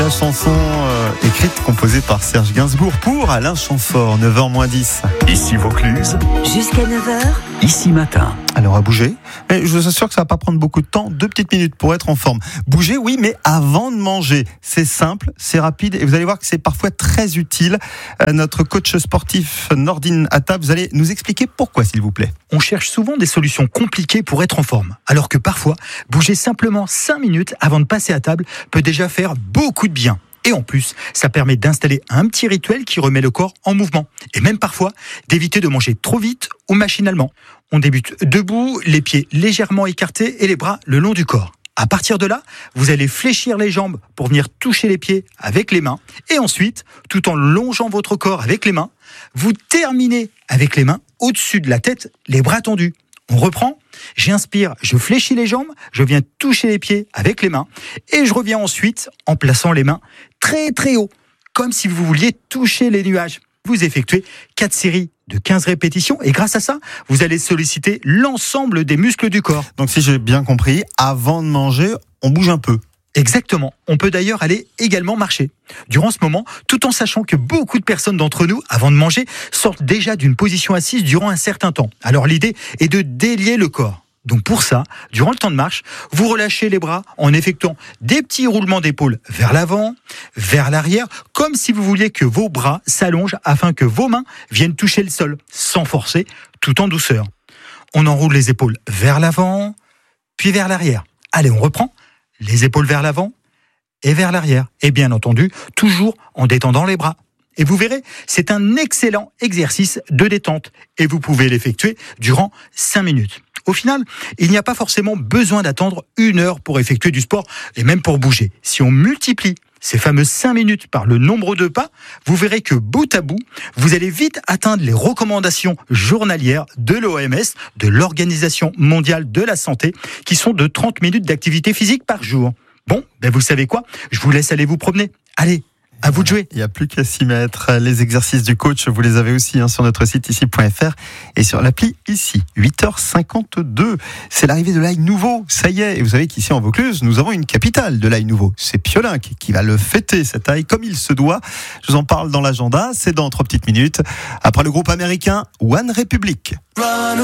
La chanson écrite, composée par Serge Gainsbourg pour Alain Chamfort, 9h-10. Ici Vaucluse, jusqu'à 9h. ici matin. Alors à bouger, mais je vous assure que ça va pas prendre beaucoup de temps, 2 petites minutes pour être en forme. Bouger, oui, mais avant de manger. C'est simple, c'est rapide et vous allez voir que c'est parfois très utile. Notre coach sportif Nordine Atta, vous allez nous expliquer pourquoi, s'il vous plaît. On cherche souvent des solutions compliquées pour être en forme, alors que parfois, bouger simplement 5 minutes avant de passer à table peut déjà faire beaucoup de bien. Et en plus, ça permet d'installer un petit rituel qui remet le corps en mouvement. Et même parfois, d'éviter de manger trop vite ou machinalement. On débute debout, les pieds légèrement écartés et les bras le long du corps. À partir de là, vous allez fléchir les jambes pour venir toucher les pieds avec les mains. Et ensuite, tout en longeant votre corps avec les mains, vous terminez avec les mains au-dessus de la tête, les bras tendus. On reprend, j'inspire, je fléchis les jambes, je viens toucher les pieds avec les mains et je reviens ensuite en plaçant les mains très très haut, comme si vous vouliez toucher les nuages. Vous effectuez 4 séries de 15 répétitions et grâce à ça, vous allez solliciter l'ensemble des muscles du corps. Donc si j'ai bien compris, avant de manger, on bouge un peu. Exactement. On peut d'ailleurs aller également marcher. Durant ce moment, tout en sachant que beaucoup de personnes d'entre nous, avant de manger, sortent déjà d'une position assise durant un certain temps. Alors l'idée est de délier le corps. Donc pour ça, durant le temps de marche, vous relâchez les bras en effectuant des petits roulements d'épaule vers l'avant, vers l'arrière, comme si vous vouliez que vos bras s'allongent afin que vos mains viennent toucher le sol, sans forcer, tout en douceur. On enroule les épaules vers l'avant, puis vers l'arrière. Allez, on reprend. Les épaules vers l'avant et vers l'arrière. Et bien entendu, toujours en détendant les bras. Et vous verrez, c'est un excellent exercice de détente. Et vous pouvez l'effectuer durant 5 minutes. Au final, il n'y a pas forcément besoin d'attendre 1 heure pour effectuer du sport et même pour bouger. Si on multiplie ces fameuses 5 minutes par le nombre de pas, vous verrez que bout à bout, vous allez vite atteindre les recommandations journalières de l'OMS, de l'Organisation mondiale de la santé, qui sont de 30 minutes d'activité physique par jour. Bon, vous savez quoi ? Je vous laisse aller vous promener. Allez, à vous de jouer. Il n'y a plus qu'à s'y mettre. Les exercices du coach, vous les avez aussi sur notre site ici.fr et sur l'appli ici. 8h52. C'est l'arrivée de l'ail nouveau. Ça y est. Et vous savez qu'ici en Vaucluse, nous avons une capitale de l'ail nouveau. C'est Piolenc qui va le fêter, cet ail, comme il se doit. Je vous en parle dans l'agenda. C'est dans 3 petites minutes. Après le groupe américain One Republic.